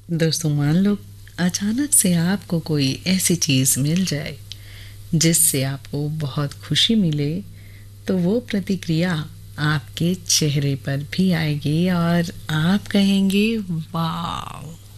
दोस्तों, मान लो अचानक से आपको कोई ऐसी चीज़ मिल जाए जिससे आपको बहुत खुशी मिले, तो वो प्रतिक्रिया आपके चेहरे पर भी आएगी और आप कहेंगे वाह।